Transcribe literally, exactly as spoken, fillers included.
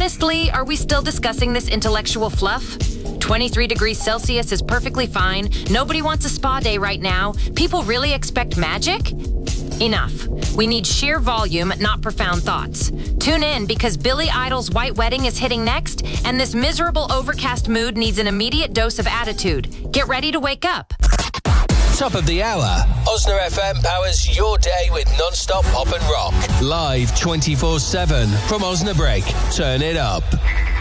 Honestly, are we still discussing this intellectual fluff? twenty-three degrees Celsius is perfectly fine. Nobody wants a spa day right now. People really expect magic? Enough. We need sheer volume, not profound thoughts. Tune in because Billy Idol's White Wedding is hitting next, and this miserable overcast mood needs an immediate dose of attitude. Get ready to wake up. Top of the hour. Osna F M powers your day with non-stop pop and rock. Live twenty-four seven from Osnabrück. Turn it up.